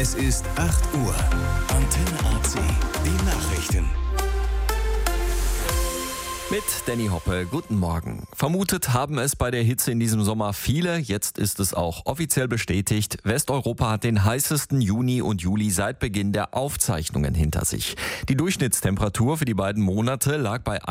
Es ist 8 Uhr. Antenne AC. Die Nachrichten. Mit Danny Hoppe, guten Morgen. Vermutet haben es bei der Hitze in diesem Sommer viele, jetzt ist es auch offiziell bestätigt. Westeuropa hat den heißesten Juni und Juli seit Beginn der Aufzeichnungen hinter sich. Die Durchschnittstemperatur für die beiden Monate lag bei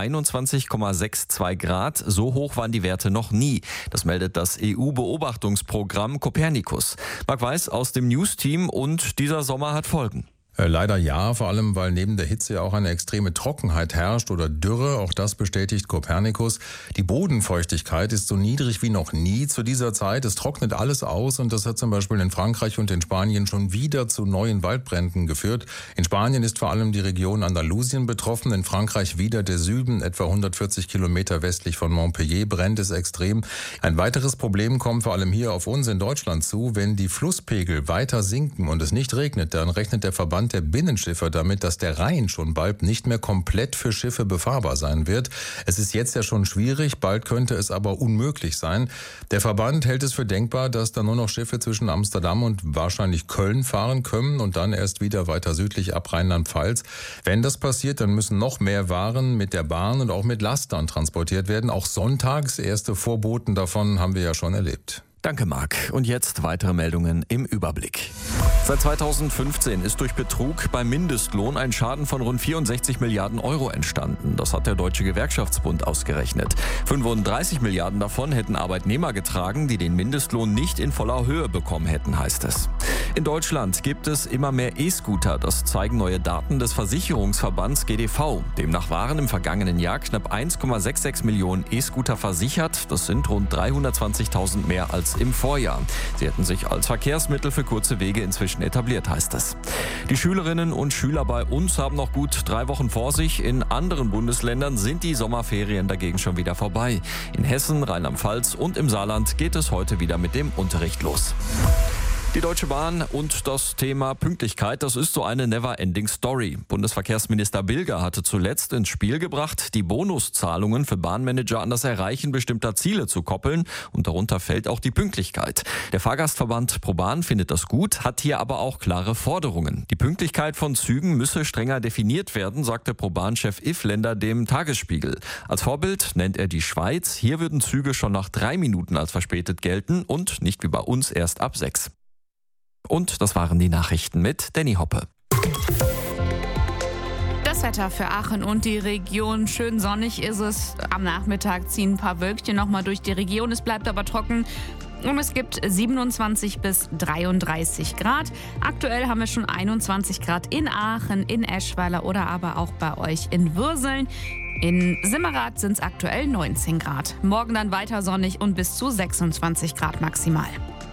21,62 Grad. So hoch waren die Werte noch nie. Das meldet das EU-Beobachtungsprogramm Copernicus. Marc Weiß aus dem News-Team, und dieser Sommer hat Folgen. Leider ja, vor allem weil neben der Hitze ja auch eine extreme Trockenheit herrscht oder Dürre. Auch das bestätigt Copernicus. Die Bodenfeuchtigkeit ist so niedrig wie noch nie zu dieser Zeit. Es trocknet alles aus und das hat zum Beispiel in Frankreich und in Spanien schon wieder zu neuen Waldbränden geführt. In Spanien ist vor allem die Region Andalusien betroffen. In Frankreich wieder der Süden, etwa 140 Kilometer westlich von Montpellier, brennt es extrem. Ein weiteres Problem kommt vor allem hier auf uns in Deutschland zu. Wenn die Flusspegel weiter sinken und es nicht regnet, dann rechnet der Verband der Binnenschiffer damit, dass der Rhein schon bald nicht mehr komplett für Schiffe befahrbar sein wird. Es ist jetzt ja schon schwierig, bald könnte es aber unmöglich sein. Der Verband hält es für denkbar, dass da nur noch Schiffe zwischen Amsterdam und wahrscheinlich Köln fahren können und dann erst wieder weiter südlich ab Rheinland-Pfalz. Wenn das passiert, dann müssen noch mehr Waren mit der Bahn und auch mit Lastern transportiert werden. Auch sonntags, erste Vorboten davon haben wir ja schon erlebt. Danke, Marc. Und jetzt weitere Meldungen im Überblick. Seit 2015 ist durch Betrug beim Mindestlohn ein Schaden von rund 64 Milliarden Euro entstanden. Das hat der Deutsche Gewerkschaftsbund ausgerechnet. 35 Milliarden davon hätten Arbeitnehmer getragen, die den Mindestlohn nicht in voller Höhe bekommen hätten, heißt es. In Deutschland gibt es immer mehr E-Scooter. Das zeigen neue Daten des Versicherungsverbands GDV. Demnach waren im vergangenen Jahr knapp 1,66 Millionen E-Scooter versichert. Das sind rund 320.000 mehr als im Vorjahr. Sie hätten sich als Verkehrsmittel für kurze Wege inzwischen etabliert, heißt es. Die Schülerinnen und Schüler bei uns haben noch gut 3 Wochen vor sich. In anderen Bundesländern sind die Sommerferien dagegen schon wieder vorbei. In Hessen, Rheinland-Pfalz und im Saarland geht es heute wieder mit dem Unterricht los. Die Deutsche Bahn und das Thema Pünktlichkeit, das ist so eine never-ending Story. Bundesverkehrsminister Bilger hatte zuletzt ins Spiel gebracht, die Bonuszahlungen für Bahnmanager an das Erreichen bestimmter Ziele zu koppeln. Und darunter fällt auch die Pünktlichkeit. Der Fahrgastverband ProBahn findet das gut, hat hier aber auch klare Forderungen. Die Pünktlichkeit von Zügen müsse strenger definiert werden, sagte ProBahn-Chef Iffländer dem Tagesspiegel. Als Vorbild nennt er die Schweiz. Hier würden Züge schon nach 3 Minuten als verspätet gelten und nicht wie bei uns erst ab 6. Und das waren die Nachrichten mit Danny Hoppe. Das Wetter für Aachen und die Region. Schön sonnig ist es. Am Nachmittag ziehen ein paar Wölkchen nochmal durch die Region. Es bleibt aber trocken. Und es gibt 27 bis 33 Grad. Aktuell haben wir schon 21 Grad in Aachen, in Eschweiler oder aber auch bei euch in Würseln. In Simmerath sind es aktuell 19 Grad. Morgen dann weiter sonnig und bis zu 26 Grad maximal.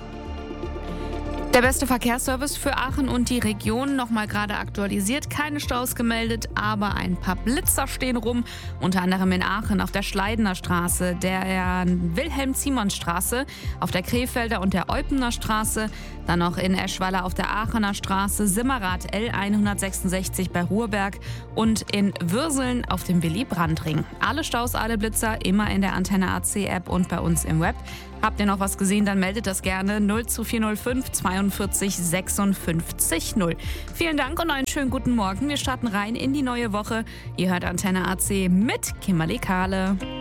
Der beste Verkehrsservice für Aachen und die Region, nochmal gerade aktualisiert, keine Staus gemeldet, aber ein paar Blitzer stehen rum, unter anderem in Aachen auf der Schleidener Straße, der Wilhelm-Ziemons-Straße, auf der Krefelder und der Eupener Straße, dann noch in Eschweiler auf der Aachener Straße, Simmerath L166 bei Ruhrberg und in Würseln auf dem Willy-Brandt-Ring. Alle Staus, alle Blitzer immer in der Antenne AC App und bei uns im Web. Habt ihr noch was gesehen, dann meldet das gerne 02405 42 56 0. Vielen Dank und einen schönen guten Morgen. Wir starten rein in die neue Woche. Ihr hört Antenne AC mit Kimberly Kahle.